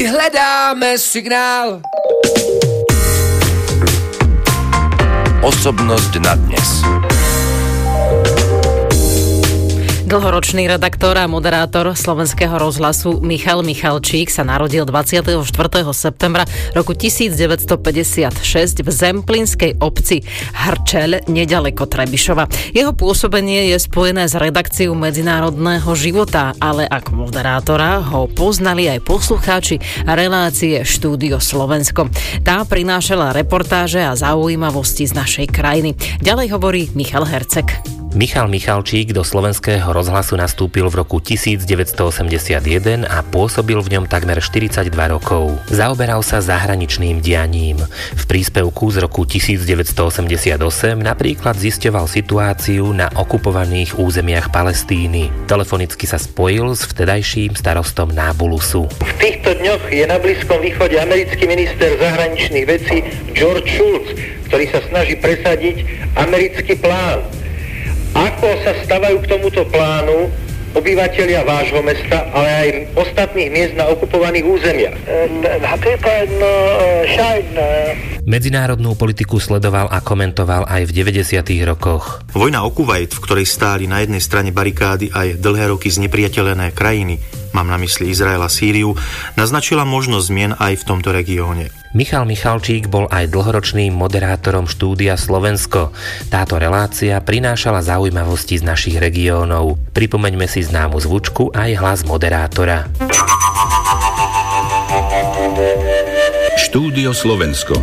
Hledáme signál. Osobnosť na dnes. Dlhoročný redaktor a moderátor Slovenského rozhlasu Michal Michalčík sa narodil 24. septembra roku 1956 v zemplínskej obci Hrčeľ nedaleko Trebišova. Jeho pôsobenie je spojené s redakciou medzinárodného života, ale ako moderátora ho poznali aj poslucháči relácie Štúdio Slovensko. Tá prinášala reportáže a zaujímavosti z našej krajiny. Ďalej hovorí Michal Herceg. Michal Michalčík do Slovenského rozhlasu nastúpil v roku 1981 a pôsobil v ňom takmer 42 rokov. Zaoberal sa zahraničným dianím. V príspevku z roku 1988 napríklad zisťoval situáciu na okupovaných územiach Palestíny. Telefonicky sa spojil s vtedajším starostom Nábulusu. V týchto dňoch je na Blízkom východe americký minister zahraničných vecí George Shultz, ktorý sa snaží presadiť americký plán. Ako sa stavajú k tomuto plánu obyvatelia vášho mesta, ale aj ostatných miest na okupovaných územiach? Medzinárodnú politiku sledoval a komentoval aj v 90. rokoch. Vojna o Kuvajt, v ktorej stáli na jednej strane barikády aj dlhé roky znepriateľené krajiny, mám na mysli Izrael a Sýriu, naznačila možnosť zmien aj v tomto regióne. Michal Michalčík bol aj dlhoročným moderátorom Štúdia Slovensko. Táto relácia prinášala zaujímavosti z našich regiónov. Pripomeňme si známu zvučku aj hlas moderátora. Štúdio Slovensko.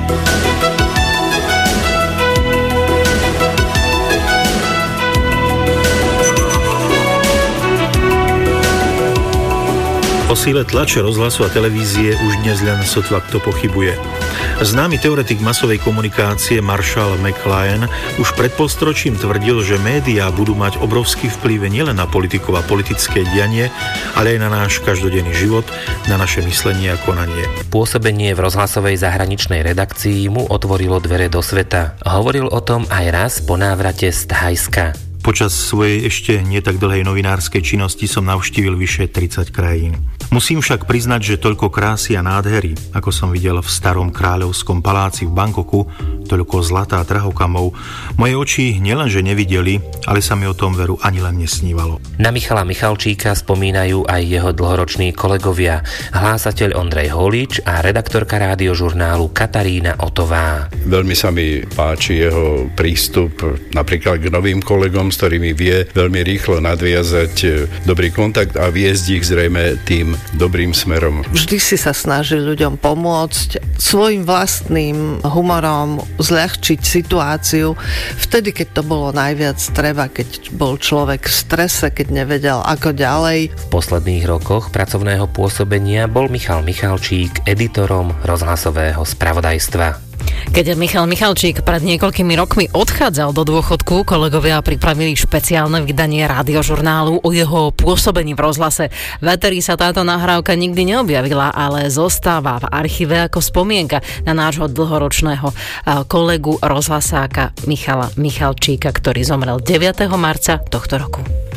O síle tlače, rozhlasu a televízie už dnes len sotva kto pochybuje. Známy teoretik masovej komunikácie Marshall McLuhan už pred polstoročím tvrdil, že médiá budú mať obrovský vplyv nielen na politikov a politické dianie, ale aj na náš každodenný život, na naše myslenie a konanie. Pôsobenie v rozhlasovej zahraničnej redakcii mu otvorilo dvere do sveta. Hovoril o tom aj raz po návrate z Thajska. Počas svojej ešte nie tak dlhej novinárskej činnosti som navštívil vyše 30 krajín. Musím však priznať, že toľko krásy a nádhery, ako som videl v starom kráľovskom paláci v Bangkoku, toľko zlata a drahokamov, moje oči nielenže nevideli, ale sa mi o tom veru ani len nesnívalo. Na Michala Michalčíka spomínajú aj jeho dlhoroční kolegovia, hlásateľ Ondrej Holič a redaktorka rádiožurnálu Katarína Otová. Veľmi sa mi páči jeho prístup napríklad k novým kolegom, s ktorými vie veľmi rýchlo nadviazať dobrý kontakt a viesť ich zrejme tým dobrým smerom. Vždy si sa snažil ľuďom pomôcť svojim vlastným humorom zľahčiť situáciu vtedy, keď to bolo najviac treba, keď bol človek v strese, keď nevedel ako ďalej. V posledných rokoch pracovného pôsobenia bol Michal Michalčík editorom rozhlasového spravodajstva. Keď Michal Michalčík pred niekoľkými rokmi odchádzal do dôchodku, kolegovia pripravili špeciálne vydanie rádiožurnálu o jeho pôsobení v rozhlase. V éteri sa táto nahrávka nikdy neobjavila, ale zostáva v archíve ako spomienka na nášho dlhoročného kolegu rozhlasáka Michala Michalčíka, ktorý zomrel 9. marca tohto roku.